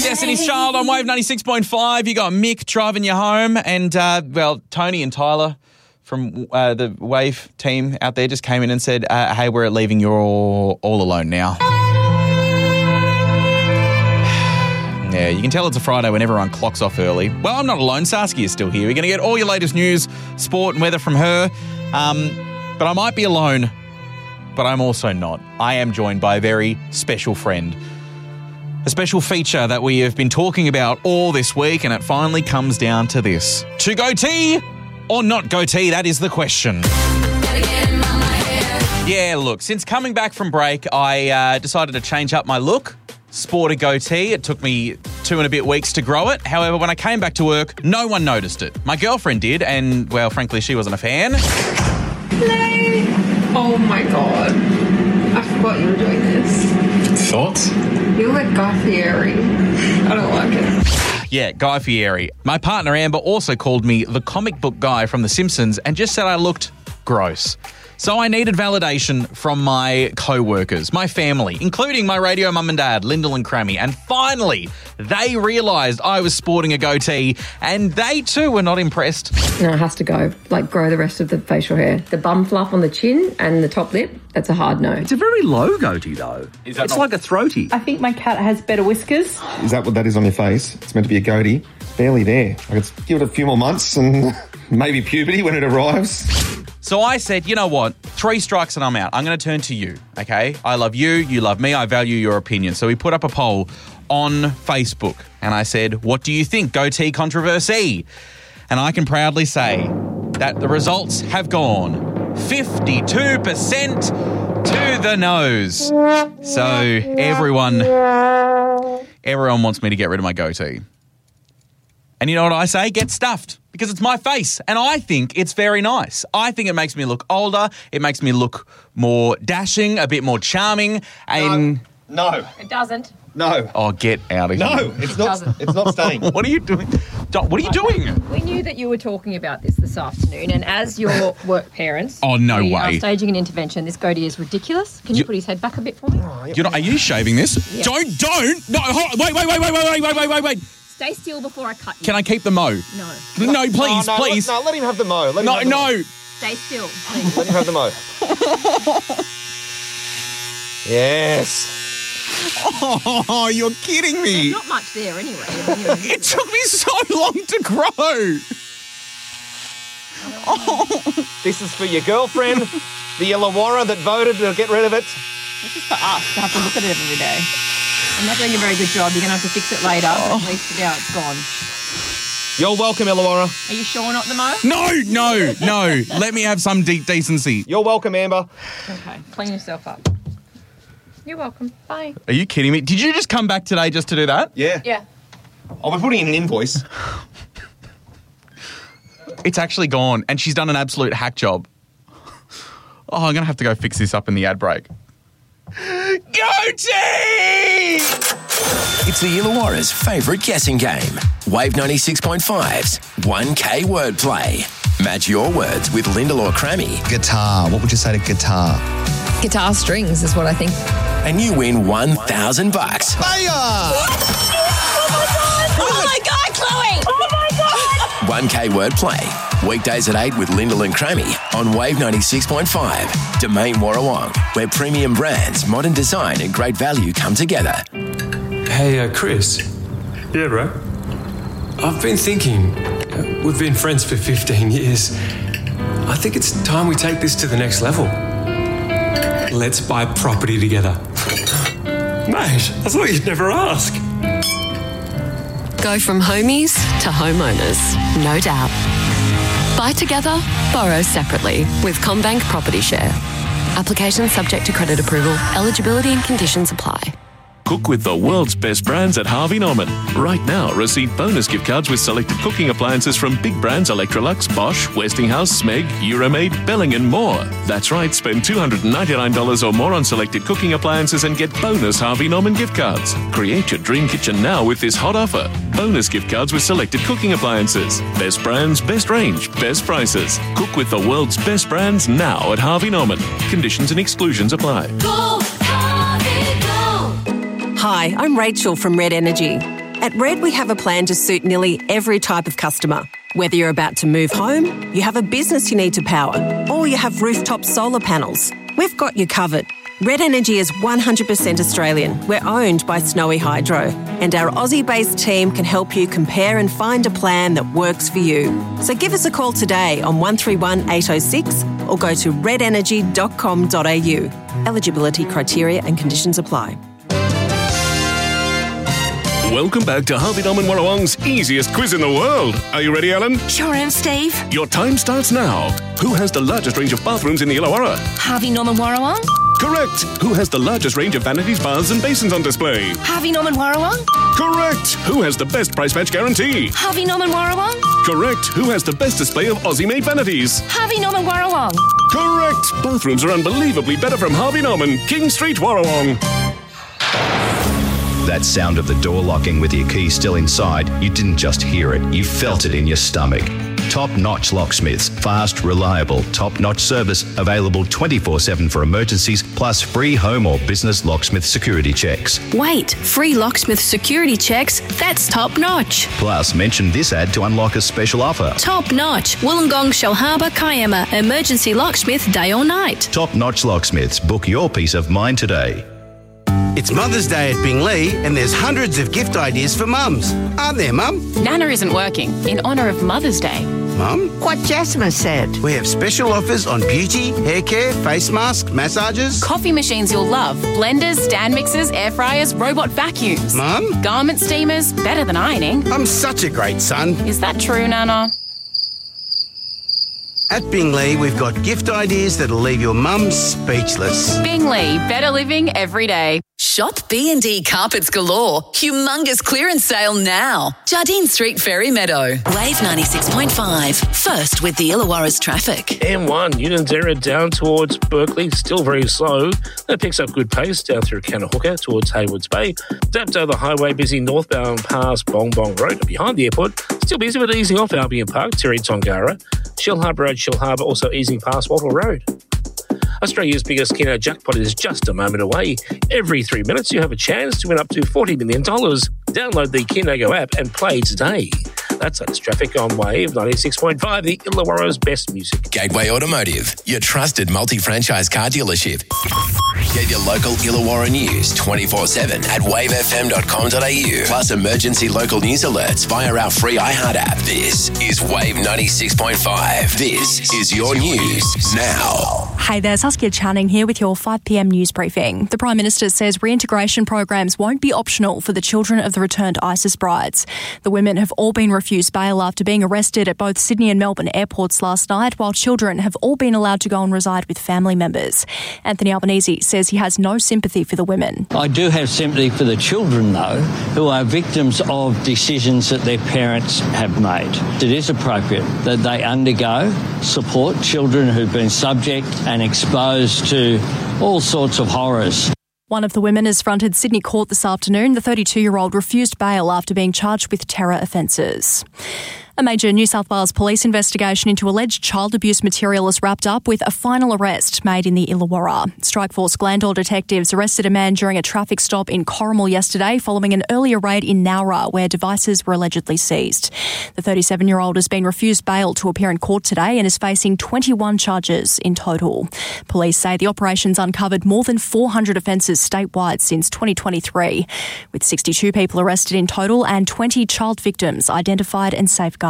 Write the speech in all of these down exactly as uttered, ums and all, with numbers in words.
Destiny's Child on Wave ninety-six point five. You got Mick driving you home, and, uh, well, Tony and Tyler from uh, the Wave team out there just came in and said, uh, hey, we're leaving you all, all alone now. Yeah, you can tell it's a Friday when everyone clocks off early. Well, I'm not alone. Saskia is still here. We're going to get all your latest news, sport and weather from her. Um, but I might be alone, but I'm also not. I am joined by a very special friend. A special feature that we have been talking about all this week, and it finally comes down to this. To goatee or not goatee, that is the question. Yeah, look, since coming back from break, I uh, decided to change up my look, sport a goatee. It took me two and a bit weeks to grow it. However, when I came back to work, no one noticed it. My girlfriend did, and, well, frankly, she wasn't a fan. Hello. Oh, my God. I forgot you were doing this. Thoughts? You look like Guy Fieri. I don't like it. Yeah, Guy Fieri. My partner Amber also called me the comic book guy from The Simpsons and just said I looked gross. So I needed validation from my co-workers, my family, including my radio mum and dad, Lyndall and Crammy. And finally, they realised I was sporting a goatee, and they too were not impressed. No, it has to go. Like, grow the rest of the facial hair. The bum fluff on the chin and the top lip, that's a hard no. It's a very low goatee, though. Is that it's not- like a throaty. I think my cat has better whiskers. Is that what that is on your face? It's meant to be a goatee. Barely there. I could give it a few more months and maybe puberty when it arrives. So I said, you know what? Three strikes and I'm out. I'm going to turn to you, okay? I love you. You love me. I value your opinion. So we put up a poll on Facebook and I said, what do you think? Goatee controversy. And I can proudly say that the results have gone fifty-two percent to the nose. So everyone, everyone wants me to get rid of my goatee. And you know what I say? Get stuffed, because it's my face and I think it's very nice. I think it makes me look older. It makes me look more dashing, a bit more charming. And No. It doesn't. No. oh, get out of here. No, it's not. It's not staying. What are you doing? What are you doing? We knew that you were talking about this this afternoon, and as your work parents, Oh, no we way. are staging an intervention. This goatee is ridiculous. Can you, You- put his head back a bit for me? You're not, are you shaving this? Yeah. Don't, don't. No, hold, wait, wait, wait, wait, wait, wait, wait, wait, wait. Stay still before I cut you. Can I keep the mo? No. No, please, no, please. Let, no, let him have the mo. Let him No, have the mo. no. Stay still, please. Let him have the mo. Yes. Oh, you're kidding me. Not much there anyway. I mean, you're- It took me so long to grow. This is for your girlfriend, the Illawarra that voted to get rid of it. This is for us to have to look at it every day. I'm not doing a very good job. You're going to have to fix it later. But at least now it's gone. You're welcome, Illawarra. Are you sure not the mo? No, no, no. Let me have some de- decency. You're welcome, Amber. Okay. Clean yourself up. You're welcome. Bye. Are you kidding me? Did you just come back today just to do that? Yeah. Yeah. Oh, we're putting in an invoice. It's actually gone, and she's done an absolute hack job. Oh, I'm going to have to go fix this up in the ad break. Goatee! It's the Illawarra's favourite guessing game. Wave ninety-six point five's one K wordplay. Match your words with Lyndall or Crammy, Guitar. What would you say to guitar? Guitar strings is what I think. and you win one thousand bucks. Oh my God, Chloe! Oh my God! one K wordplay. Weekdays at eight with Lyndall and Crammy on Wave ninety-six point five. Domain Warrawong, where premium brands, modern design and great value come together. Hey, uh, Chris. Yeah, bro. I've been thinking, uh, we've been friends for fifteen years. I think it's time we take this to the next level. Let's buy property together. Mate, I thought you'd never ask. Go from homies to homeowners, no doubt. Buy together, borrow separately with CommBank Property Share. Application subject to credit approval. Eligibility and conditions apply. Cook with the world's best brands at Harvey Norman. Right now, receive bonus gift cards with selected cooking appliances from big brands Electrolux, Bosch, Westinghouse, Smeg, Euromaid, Belling and more. That's right, spend two hundred ninety-nine dollars or more on selected cooking appliances and get bonus Harvey Norman gift cards. Create your dream kitchen now with this hot offer. Bonus gift cards with selected cooking appliances. Best brands, best range, best prices. Cook with the world's best brands now at Harvey Norman. Conditions and exclusions apply. Go, Harvey, go! Hi, I'm Rachel from Red Energy. At Red, we have a plan to suit nearly every type of customer. Whether you're about to move home, you have a business you need to power, or you have rooftop solar panels, we've got you covered. Red Energy is one hundred percent Australian. We're owned by Snowy Hydro, and our Aussie-based team can help you compare and find a plan that works for you. So give us a call today on one three one eight oh six or go to red energy dot com dot a u. Eligibility criteria and conditions apply. Welcome back to Harvey Norman Warrawong's easiest quiz in the world. Are you ready, Alan? Sure am, Steve. Your time starts now. Who has the largest range of bathrooms in the Illawarra? Harvey Norman Warrawong. Correct. Who has the largest range of vanities, baths and basins on display? Harvey Norman Warrawong. Correct. Who has the best price match guarantee? Harvey Norman Warrawong. Correct. Who has the best display of Aussie-made vanities? Harvey Norman Warrawong. Correct. Bathrooms are unbelievably better from Harvey Norman, King Street, Warrawong. That sound of the door locking with your key still inside, you didn't just hear it, you felt it in your stomach. Top-notch locksmiths, fast, reliable, top-notch service, available twenty-four seven for emergencies, plus free home or business locksmith security checks. Wait, free locksmith security checks? That's top-notch. Plus, mention this ad to unlock a special offer. Top-notch, Wollongong, Shellharbour, Kiama, emergency locksmith day or night. Top-notch locksmiths, book your peace of mind today. It's Mother's Day at Bingley and there's hundreds of gift ideas for mums. Aren't there, Mum? Nana isn't working in honour of Mother's Day. Mum? What Jasmine said. We have special offers on beauty, hair care, face masks, massages. Coffee machines you'll love. Blenders, stand mixers, air fryers, robot vacuums. Mum? Garment steamers, better than ironing. I'm such a great son. Is that true, Nana? At Bingley, we've got gift ideas that'll leave your mum speechless. Bingley, better living every day. Shop B and D Carpets Galore. Humongous clearance sale now. Jardine Street, Ferry Meadow. Wave ninety-six point five. First with the Illawarra's traffic. M one, Unanderra down towards Berkeley, still very slow. That picks up good pace down through Kanahooka towards Haywoods Bay. Dapto, the highway busy northbound past Bong Bong Road behind the airport. Still busy but easing off Albion Park, Terry Tongara. Shellharbour Road, Shellharbour also easing past Wattle Road. Australia's biggest Keno jackpot is just a moment away. Every three minutes you have a chance to win up to forty million dollars. Download the Keno app and play today. That's latest traffic on Wave ninety-six point five, the Illawarra's best music. Gateway Automotive, your trusted multi-franchise car dealership. Get your local Illawarra news twenty-four seven at wave f m dot com dot a u. Plus emergency local news alerts via our free iHeart app. This is Wave ninety-six point five. This is your news now. Hey there, Saskia Channing here with your five p m news briefing. The Prime Minister says reintegration programs won't be optional for the children of the returned ISIS brides. The women have all been refused bail after being arrested at both Sydney and Melbourne airports last night, while children have all been allowed to go and reside with family members. Anthony Albanese says he has no sympathy for the women. I do have sympathy for the children, though, who are victims of decisions that their parents have made. It is appropriate that they undergo support children who've been subject and exposed to all sorts of horrors. One of the women has fronted Sydney Court this afternoon. The thirty-two-year-old refused bail after being charged with terror offences. A major New South Wales police investigation into alleged child abuse material is wrapped up with a final arrest made in the Illawarra. Strikeforce Glandore detectives arrested a man during a traffic stop in Corrimal yesterday following an earlier raid in Nowra where devices were allegedly seized. The thirty-seven-year-old has been refused bail to appear in court today and is facing twenty-one charges in total. Police say the operation's uncovered more than four hundred offences statewide since twenty twenty-three, with sixty-two people arrested in total and twenty child victims identified and safeguarded.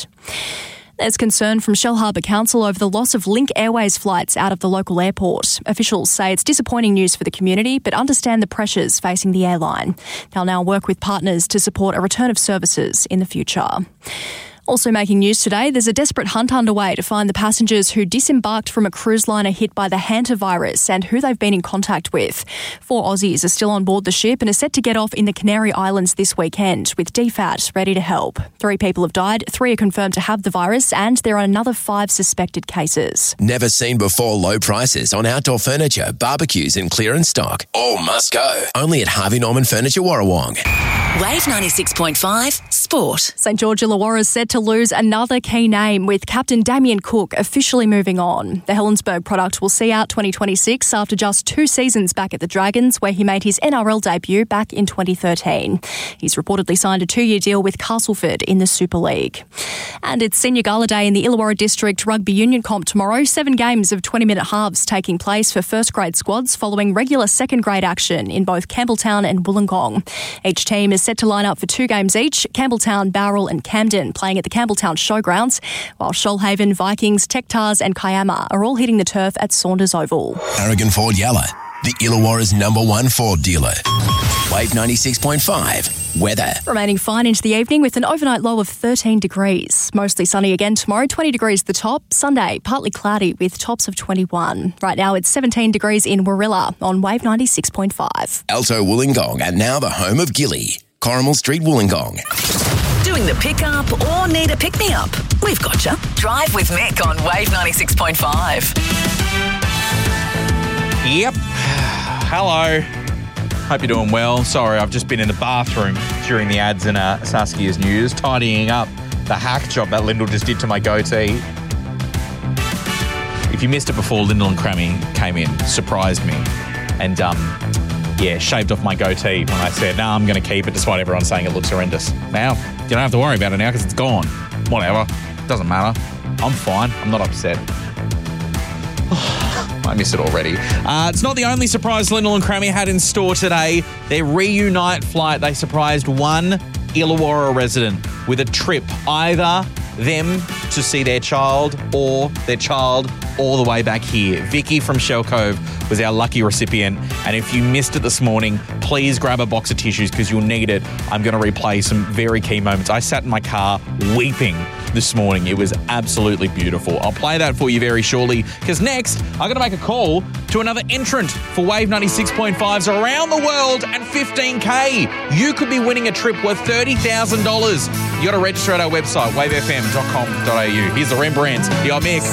There's concern from Shellharbour Council over the loss of Link Airways flights out of the local airport. Officials say it's disappointing news for the community, but understand the pressures facing the airline. They'll now work with partners to support a return of services in the future. Also making news today, there's a desperate hunt underway to find the passengers who disembarked from a cruise liner hit by the hantavirus and who they've been in contact with. Four Aussies are still on board the ship and are set to get off in the Canary Islands this weekend, with D FAT ready to help. Three people have died, three are confirmed to have the virus, and there are another five suspected cases. Never seen before low prices on outdoor furniture, barbecues and clearance stock. All must go. Only at Harvey Norman Furniture Warrawong. Wave ninety-six point five. Sport. St George Illawarra is set to lose another key name, with captain Damien Cook officially moving on. The Helensburgh product will see out twenty twenty-six after just two seasons back at the Dragons, where he made his N R L debut back in twenty thirteen. He's reportedly signed a two-year deal with Castleford in the Super League. And it's Senior Gala Day in the Illawarra District Rugby Union Comp tomorrow. Seven games of twenty-minute halves taking place for first-grade squads following regular second-grade action in both Campbelltown and Wollongong. Each team is set to line up for two games each, Campbelltown, Bowral and Camden playing at the Campbelltown Showgrounds, while Shoalhaven, Vikings, Tektars and Kiama are all hitting the turf at Saunders Oval. Aragon Ford Yalla, the Illawarra's number one Ford dealer. Wave ninety-six point five. Weather. Remaining fine into the evening with an overnight low of thirteen degrees. Mostly sunny again tomorrow, twenty degrees the top. Sunday, partly cloudy with tops of twenty-one. Right now it's seventeen degrees in Warilla on Wave ninety-six point five. Alto Wollongong are now the home of Gilly. Corrimal Street, Wollongong. Doing the pick-up or need a pick-me-up? We've got you. Drive with Mick on Wave ninety-six point five. Yep. Hello. Hope you're doing well. Sorry, I've just been in the bathroom during the ads in uh, Saskia's News, tidying up the hack job that Lyndall just did to my goatee. If you missed it before, Lyndall and Crammy came in, surprised me, and um, yeah, shaved off my goatee when I said, no, nah, I'm going to keep it despite everyone saying it looks horrendous. Now, you don't have to worry about it now because it's gone. Whatever. Doesn't matter. I'm fine. I'm not upset. I miss it already. Uh, it's not the only surprise Lyndall and Crammy had in store today. Their reunite flight, they surprised one Illawarra resident with a trip, either them to see their child or their child all the way back here. Vicky from Shell Cove was our lucky recipient, and if you missed it this morning, please grab a box of tissues because you'll need it. I'm going to replay some very key moments. I sat in my car weeping this morning. It was absolutely beautiful. I'll play that for you very shortly because next I'm going to make a call to another entrant for Wave ninety-six point five's Around the World and fifteen K. You could be winning a trip worth thirty thousand dollars. You got to register at our website, wave f m dot com dot a u. Here's the Rembrandts. Yo, Mick.